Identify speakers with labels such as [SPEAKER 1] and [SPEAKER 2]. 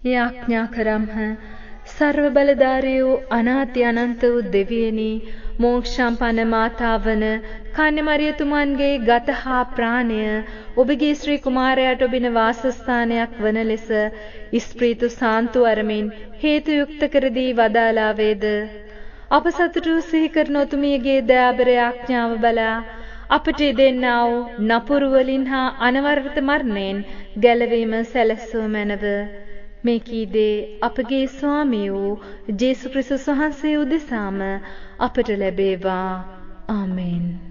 [SPEAKER 1] යාඥා කරම්හ. සර්ව බලධාරී වූ අනාති අනන්ත වූ දෙවියනි, මෝක්ෂම්පන්න මාතාවන කන්‍යමරියතුමන්ගේ ගත හා ප්‍රාණය ඔබගේ ශ්‍රී කුමාරයාට ඔබින වාසස්ථානයක් වන ලෙස ස්ප්‍රීතු සාන්තු අරමින් හේතු යුක්ත කර දී වදාලා වේද. අප සතුටු සිහි කරන ඔතුමියගේ දයාබර යාඥාව බලා අපට දෙන්නා වූ නපුරු වලින් හා අනවරත මරණයෙන් ගැලවීම සැලසුව මැනව. මේ කීදේ අපගේ ස්වාමී වූ ජේසු ක්‍රිස්තුස් වහන්සේ උදෙසාම අපට ලැබේවා. ආමෙන්.